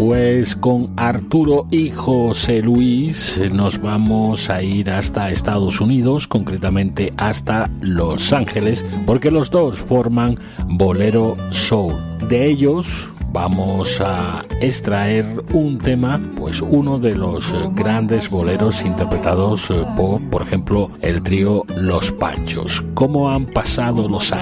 Pues con Arturo y José Luis nos vamos a ir hasta Estados Unidos, concretamente hasta Los Ángeles, porque los dos forman Bolero Soul. De ellos vamos a extraer un tema, pues uno de los grandes boleros interpretados por ejemplo, el trío Los Panchos. ¿Cómo han pasado los años?